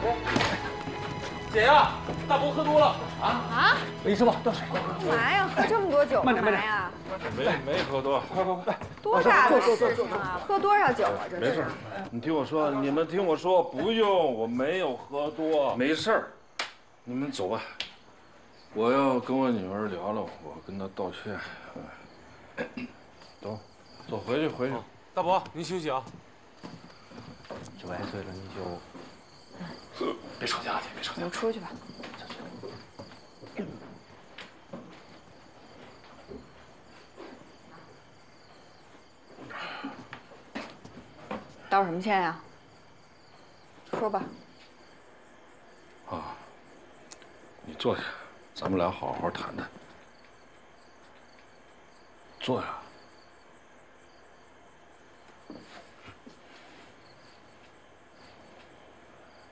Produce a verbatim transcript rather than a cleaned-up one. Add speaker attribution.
Speaker 1: 姐呀，大伯喝多了啊
Speaker 2: 啊！
Speaker 1: 医生吧，倒水。
Speaker 2: 干嘛呀？喝这么多酒干嘛呀？
Speaker 3: 没没喝多，快快快！
Speaker 2: 多大的事情啊？喝多少酒啊？这是。
Speaker 3: 没事，你听我说，你们听我说，不用，我没有喝多，没事儿。你们走吧，我要跟我女儿聊聊，我跟她道歉。走，走，回去回去。
Speaker 1: 大伯，您休息啊。
Speaker 4: 九来岁了，你就
Speaker 1: 别吵架去，别吵架。
Speaker 2: 你们出去吧。道什么歉呀？说吧。
Speaker 3: 啊，你坐下，咱们俩好好谈谈。坐下。